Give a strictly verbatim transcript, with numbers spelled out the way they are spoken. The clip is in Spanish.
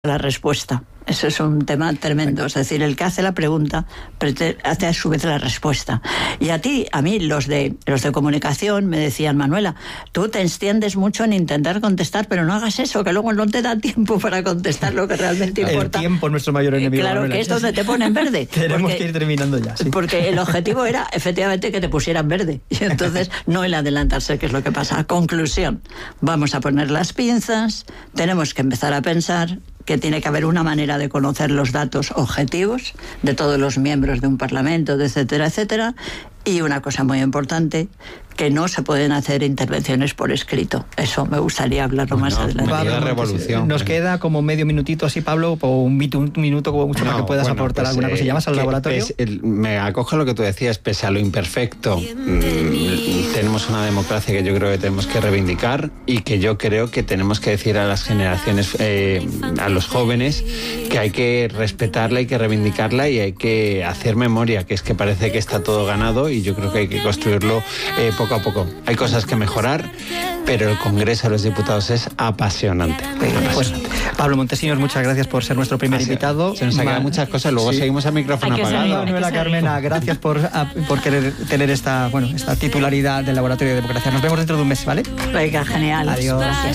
la respuesta. Eso es un tema tremendo. Es decir, el que hace la pregunta hace a su vez la respuesta. Y a ti, a mí, los de los de comunicación me decían: Manuela, tú te extiendes mucho en intentar contestar, pero no hagas eso, que luego no te da tiempo para contestar lo que realmente importa. El tiempo es nuestro mayor enemigo. Claro, Manuela. Que es donde te ponen verde. Tenemos porque, que ir terminando ya. Sí. Porque el objetivo era, efectivamente, que te pusieran verde. Y entonces, no el adelantarse, que es lo que pasa. Conclusión: vamos a poner las pinzas, tenemos que empezar a pensar que tiene que haber una manera de conocer los datos objetivos de todos los miembros de un parlamento, etcétera, etcétera. Y una cosa muy importante, que no se pueden hacer intervenciones por escrito. Eso me gustaría hablarlo bueno, más adelante. Pablo, revolución. Nos queda como medio minutito así, Pablo, o un, un minuto como mucho no, para que puedas bueno, aportar pues, alguna cosa. ¿Llamas al laboratorio? Pues, el, me acojo lo que tú decías, pese a lo imperfecto. Mmm, tenemos una democracia que yo creo que tenemos que reivindicar y que yo creo que tenemos que decir a las generaciones, eh, a los jóvenes, que hay que respetarla, hay que reivindicarla y hay que hacer memoria, que es que parece que está todo ganado y yo creo que hay que construirlo eh, poco a poco. Hay cosas que mejorar, pero el Congreso de los Diputados es apasionante. apasionante. Pues, Pablo Montesinos, muchas gracias por ser nuestro primer Así, invitado. Se nos han quedado muchas cosas, luego sí. seguimos a micrófono apagado. Manuela Carmena, gracias por, a, por querer tener esta, bueno, esta titularidad del Laboratorio de Democracia. Nos vemos dentro de un mes, ¿vale? Venga, genial. Adiós. Gracias.